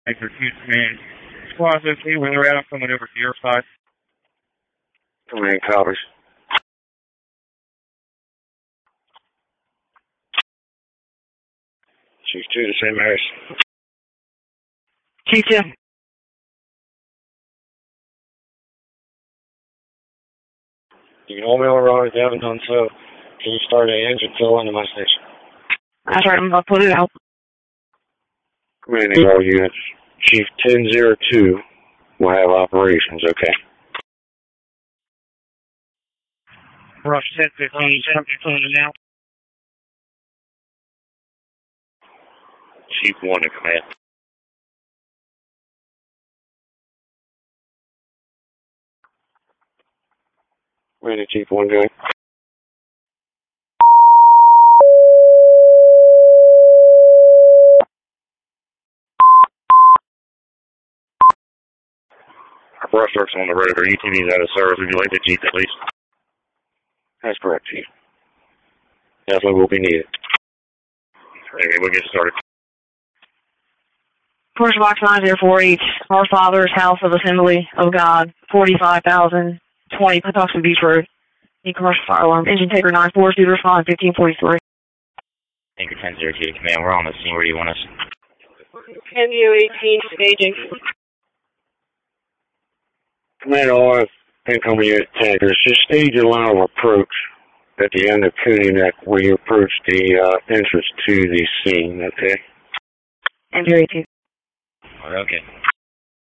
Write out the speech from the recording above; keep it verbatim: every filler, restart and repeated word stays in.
Anchor two command. Squad fifteen, when they're out, coming over to your side. Command copies. Chief two, the same as. Chief two. You can hold me over if you haven't done so. Can you start an engine fill into my station? That's right, I'm going to put it out. Commanding all units. Chief ten zero two will have operations, okay? Rush ten fifteen, ten fifteen now. Chief one to command. Ready, Chief one going. Brush works on the road. Our U T V's out of service. Would you like to Jeep at least? That's correct, Chief. Definitely will be needed. Okay, we'll get started. First box nine zero four eight, Our Father's House of Assembly of God, forty-five thousand twenty Patuxent Beach Road. Need commercial fire alarm. Engine taker nine four, due to respond fifteen forty-three. Anchor ten zero two, command, we're on the scene. Where do you want us? N U eighteen, staging. Command all incoming unit tankers. Just stage your line of approach at the end of Cooney Neck where you approach the uh, entrance to the scene, okay? N U eighteen. Okay.